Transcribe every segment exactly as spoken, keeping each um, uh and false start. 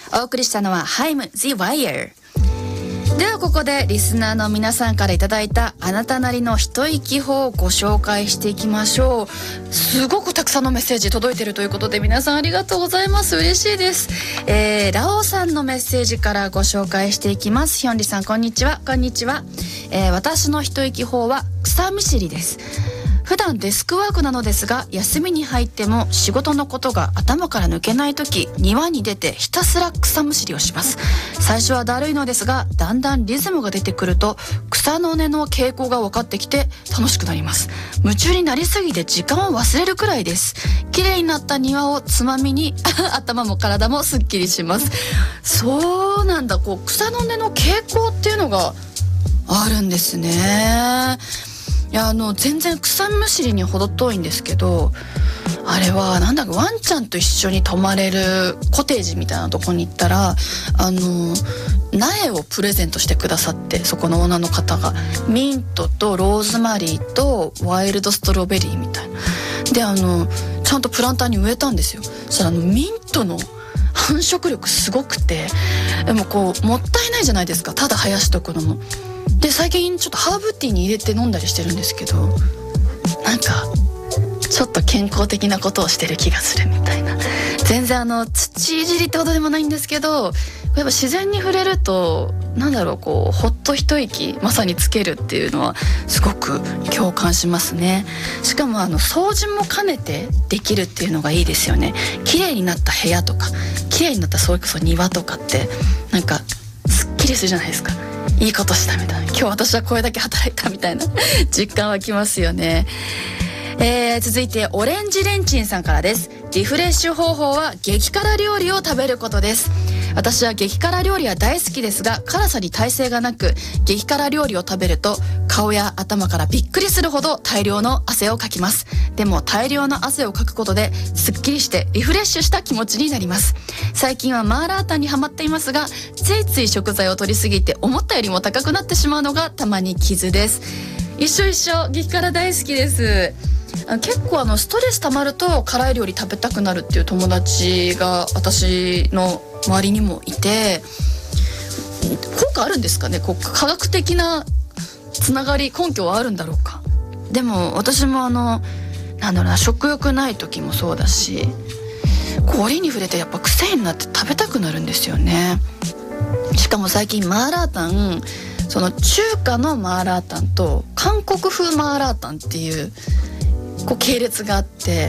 お送りしたのは I'm the Wire。 ではここでリスナーの皆さんからいただいたあなたなりの一息法をご紹介していきましょう。すごくたくさんのメッセージ届いているということで、皆さんありがとうございます。嬉しいです。えー、ラオさんのメッセージからご紹介していきます。ヒョンリさんこんにちは。こんにちは。えー、私の一息法は草むしりです。普段デスクワークなのですが、休みに入っても仕事のことが頭から抜けないとき、庭に出てひたすら草むしりをします。最初はだるいのですが、だんだんリズムが出てくると草の根の傾向が分かってきて楽しくなります。夢中になりすぎて時間を忘れるくらいです。綺麗になった庭をつまみに頭も体もすっきりします。そうなんだ、こう草の根の傾向っていうのがあるんですね。いや、あの全然草むしりに程遠いんですけど、あれはなんだかワンちゃんと一緒に泊まれるコテージみたいなとこに行ったら、あの苗をプレゼントしてくださって、そこのオーナーの方がミントとローズマリーとワイルドストロベリーみたいなで、あのちゃんとプランターに植えたんですよ。そしたらあのミントの繁殖力すごくて、でもこうもったいないじゃないですか、ただ生やしとくのも。で最近ちょっとハーブティーに入れて飲んだりしてるんですけど、なんかちょっと健康的なことをしてる気がするみたいな。全然あの土いじりってことでもないんですけど、やっぱ自然に触れるとなんだろう、こうほっと一息まさにつけるっていうのはすごく共感しますね。しかもあの掃除も兼ねてできるっていうのがいいですよね。綺麗になった部屋とか綺麗になったそれこそ庭とかってなんかすっきりするじゃないですか。いいことしたみたいな、今日私はこれだけ働いたみたいな実感はきますよね。えー、続いてオレンジレンチンさんからです。リフレッシュ方法は激辛料理を食べることです。私は激辛料理は大好きですが、辛さに耐性がなく、激辛料理を食べると顔や頭からびっくりするほど大量の汗をかきます。でも大量の汗をかくことですっきりしてリフレッシュした気持ちになります。最近はマーラータンにハマっていますが、ついつい食材を取りすぎて思ったよりも高くなってしまうのがたまに傷です。一緒一緒、激辛大好きです。結構あのストレス溜まると辛い料理食べたくなるっていう友達が私の周りにもいて、効果あるんですかね。こう科学的なつながり根拠はあるんだろうか。でも私もあのなんだろうな、食欲ない時もそうだし、氷に触れてやっぱ癖になって食べたくなるんですよね。しかも最近マーラータン、その中華のマーラータンと韓国風マーラータンっていうこう系列があって、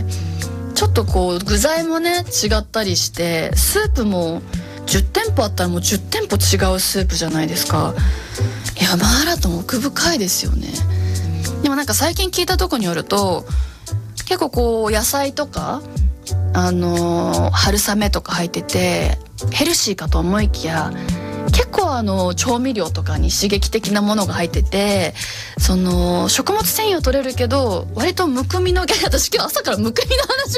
ちょっとこう具材もね違ったりして、スープもじゅってんぽあったらもうじゅってんぽ違うスープじゃないですか。いやマーラータン奥深いですよね。でもなんか最近聞いたとこによると、結構こう野菜とかあのー、春雨とか入っててヘルシーかと思いきや、結構あの調味料とかに刺激的なものが入ってて、その食物繊維を取れるけど割とむくみの、私今日朝からむくみの話